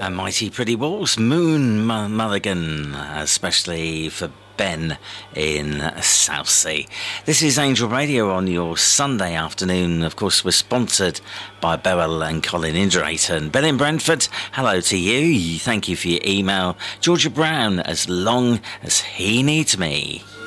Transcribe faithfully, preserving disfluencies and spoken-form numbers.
A Mighty Pretty Waltz, Moon Mulligan, especially for Ben in Southsea. This is Angel Radio on your Sunday afternoon. Of course, we're sponsored by Beryl and Colin Inderaton. Ben in Brentford, hello to you. Thank you for your email. Georgia Brown, As Long As He Needs Me.